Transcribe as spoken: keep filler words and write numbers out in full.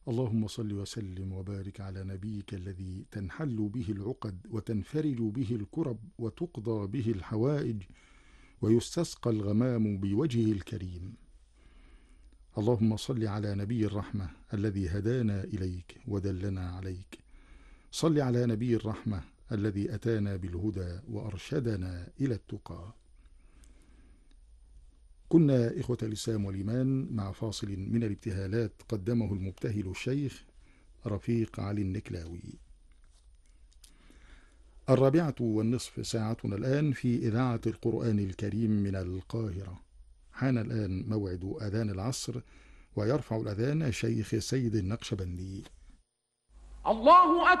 اللهم صل وسلم وبارك على نبيك الذي تنحل به العقد وتنفرج به الكرب وتقضى به الحوائج ويستسقى الغمام بوجهه الكريم. اللهم صل على نبي الرحمة الذي هدانا إليك ودلنا عليك. صل على نبي الرحمة الذي أتانا بالهدى وأرشدنا إلى التقى. كنا إخوة الإسلام والإيمان مع فاصل من الابتهالات قدمه المبتهل الشيخ رفيق علي النكلاوي. الرابعة والنصف ساعتنا الآن في إذاعة القرآن الكريم من القاهرة. حان الآن موعد أذان العصر، ويرفع الأذان شيخ سيد النقشبندي. الله أكبر.